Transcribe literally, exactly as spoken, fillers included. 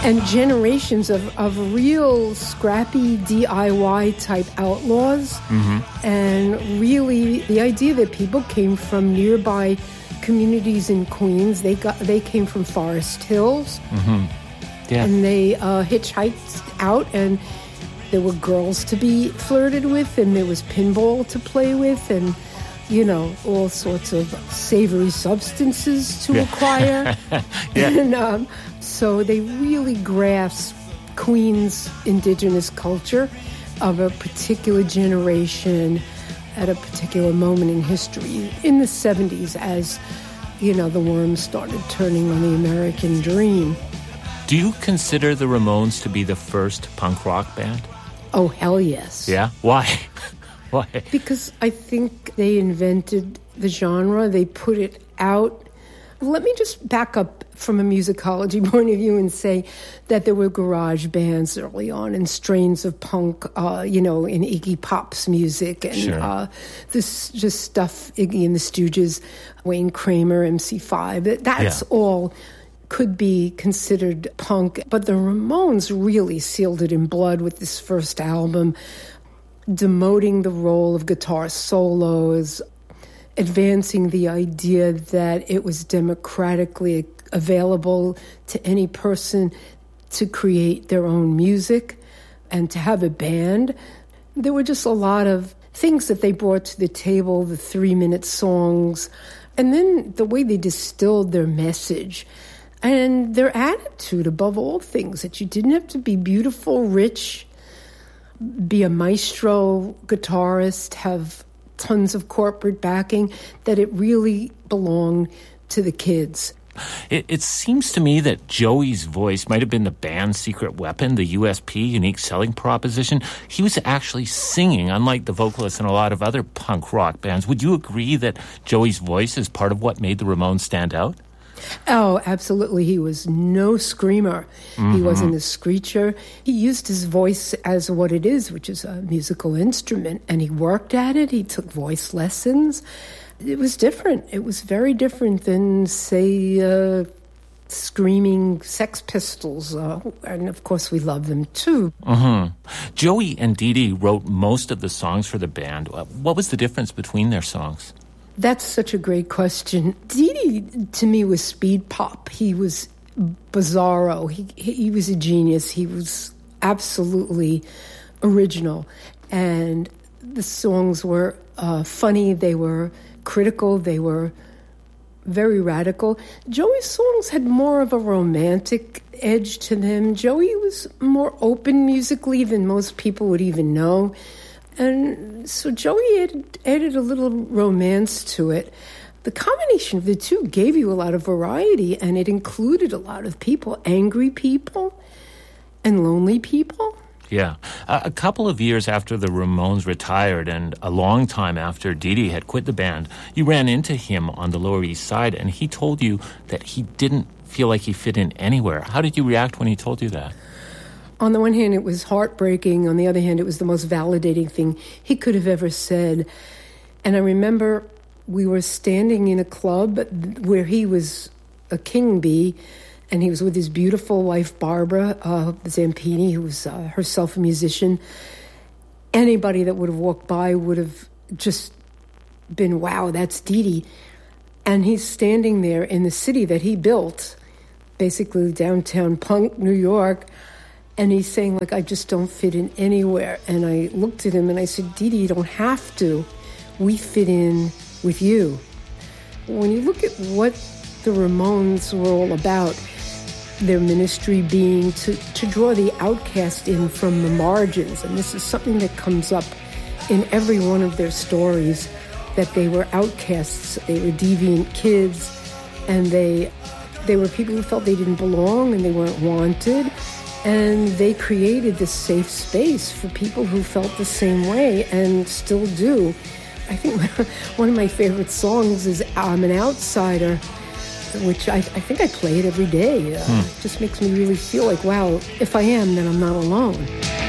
And generations of, of real scrappy D I Y type outlaws. Mm-hmm. And really the idea that people came from nearby communities in Queens. They got they came from Forest Hills. Mm-hmm. Yeah. And they uh, hitchhiked out, and there were girls to be flirted with, and there was pinball to play with, and, you know, all sorts of savory substances to yeah. acquire. yeah. And um, so they really grasped Queens indigenous culture of a particular generation at a particular moment in history in the seventies as, you know, the worms started turning on the American dream. Do you consider the Ramones to be the first punk rock band? Oh, hell yes. Yeah? Why? Why? Because I think they invented the genre. They put it out. Let me just back up from a musicology point of view and say that there were garage bands early on and strains of punk, uh, you know, in Iggy Pop's music and sure. uh, this just stuff, Iggy and the Stooges, Wayne Kramer, M C five. That's yeah. all could be considered punk. But the Ramones really sealed it in blood with this first album, demoting the role of guitar solos, advancing the idea that it was democratically available to any person to create their own music and to have a band. There were just a lot of things that they brought to the table, the three-minute songs, and then the way they distilled their message and their attitude above all things, that you didn't have to be beautiful, rich, be a maestro guitarist, have tons of corporate backing, that it really belonged to the kids. It, it seems to me that Joey's voice might have been the band's secret weapon, the U S P, unique selling proposition. He was actually singing, unlike the vocalists in a lot of other punk rock bands. Would you agree that Joey's voice is part of what made the Ramones stand out? Oh, absolutely. He was no screamer. Mm-hmm. He wasn't a screecher. He used his voice as what it is, which is a musical instrument, and he worked at it. He took voice lessons. It was different. It was very different than, say, uh, screaming Sex Pistols. Uh, and, of course, we love them, too. Mm-hmm. Joey and Dee Dee wrote most of the songs for the band. What was the difference between their songs? That's such a great question. Dee Dee, to me, was speed pop. He was bizarro. He, he was a genius. He was absolutely original. And the songs were uh, funny. They were critical. They were very radical. Joey's songs had more of a romantic edge to them. Joey was more open musically than most people would even know. And so Joey added, added a little romance to it. The combination of the two gave you a lot of variety, and it included a lot of people, angry people and lonely people. Yeah. Uh, a couple of years after the Ramones retired and a long time after Dee Dee had quit the band, you ran into him on the Lower East Side, and he told you that he didn't feel like he fit in anywhere. How did you react when he told you that? On the one hand, it was heartbreaking. On the other hand, it was the most validating thing he could have ever said. And I remember we were standing in a club where he was a king bee, and he was with his beautiful wife, Barbara uh, Zampini, who was uh, herself a musician. Anybody that would have walked by would have just been, wow, that's Dee Dee. And he's standing there in the city that he built, basically downtown punk New York, and he's saying, like, I just don't fit in anywhere. And I looked at him and I said, Dee Dee, you don't have to. We fit in with you. When you look at what the Ramones were all about, their ministry being to, to draw the outcast in from the margins, and this is something that comes up in every one of their stories, that they were outcasts, they were deviant kids, and they they were people who felt they didn't belong and they weren't wanted. And they created this safe space for people who felt the same way and still do. I think one of my favorite songs is I'm an Outsider, which I, I think I play it every day. Uh, hmm. It just makes me really feel like, wow, if I am, then I'm not alone.